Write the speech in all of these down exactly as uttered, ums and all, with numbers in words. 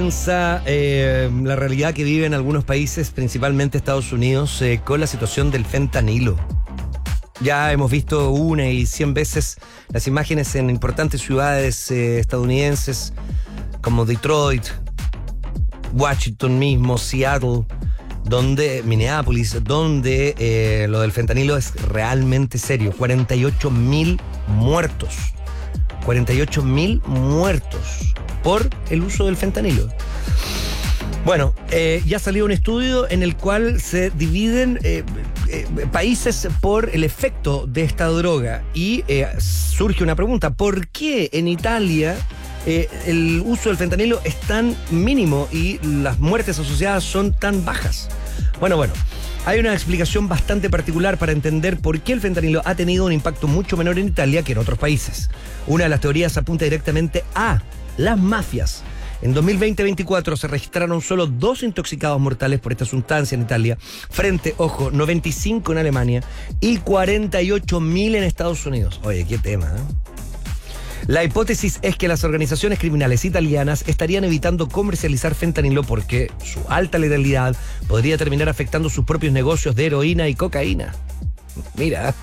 Eh, la realidad que viven algunos países, principalmente Estados Unidos, eh, con la situación del fentanilo. Ya hemos visto una y cien veces las imágenes en importantes ciudades eh, estadounidenses como Detroit, Washington mismo, Seattle, donde Minneapolis, donde eh, lo del fentanilo es realmente serio. cuarenta y ocho mil muertos. cuarenta y ocho mil muertos por el uso del fentanilo. Bueno, eh, ya salió un estudio en el cual se dividen eh, eh, países por el efecto de esta droga y eh, surge una pregunta: ¿por qué en Italia eh, el uso del fentanilo es tan mínimo y las muertes asociadas son tan bajas? Bueno, bueno, hay una explicación bastante particular para entender por qué el fentanilo ha tenido un impacto mucho menor en Italia que en otros países. Una de las teorías apunta directamente a las mafias. En dos mil veinte veinticuatro se registraron solo dos intoxicados mortales por esta sustancia en Italia, frente, ojo, noventa y cinco en Alemania y cuarenta y ocho mil en Estados Unidos. Oye, qué tema, ¿eh? La hipótesis es que las organizaciones criminales italianas estarían evitando comercializar fentanilo porque su alta letalidad podría terminar afectando sus propios negocios de heroína y cocaína. Mira.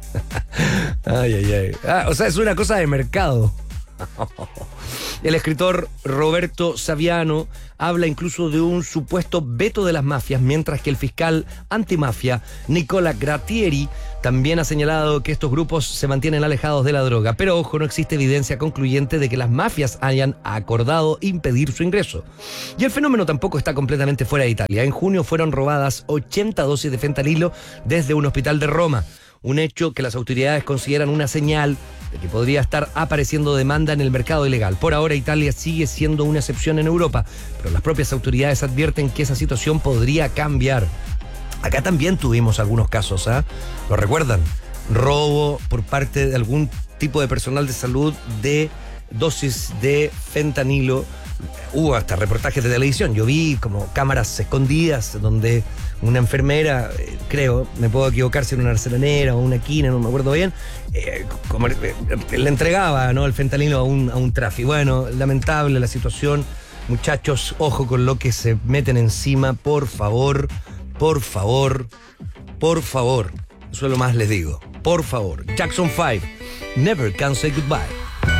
Ay, ay, ay. Ah, o sea, es una cosa de mercado. El escritor Roberto Saviano habla incluso de un supuesto veto de las mafias, mientras que el fiscal antimafia Nicola Gratieri también ha señalado que estos grupos se mantienen alejados de la droga. Pero ojo, no existe evidencia concluyente de que las mafias hayan acordado impedir su ingreso. Y el fenómeno tampoco está completamente fuera de Italia. En junio fueron robadas ochenta dosis de fentanilo desde un hospital de Roma. Un hecho que las autoridades consideran una señal de que podría estar apareciendo demanda en el mercado ilegal. Por ahora, Italia sigue siendo una excepción en Europa, pero las propias autoridades advierten que esa situación podría cambiar. Acá también tuvimos algunos casos, ¿ah? ¿eh? ¿Lo recuerdan? Robo por parte de algún tipo de personal de salud de dosis de fentanilo. Hubo hasta reportajes de televisión. Yo vi como cámaras escondidas donde una enfermera, eh, creo, me puedo equivocar si era una arcelanera o una quina, no me acuerdo bien, eh, como, eh, le entregaba, ¿no?, el fentanilo a un, a un tráfico. Bueno, lamentable la situación. Muchachos, ojo con lo que se meten encima, por favor, por favor, por favor. Eso es lo más les digo. Por favor. Jackson five, Never Can Say Goodbye.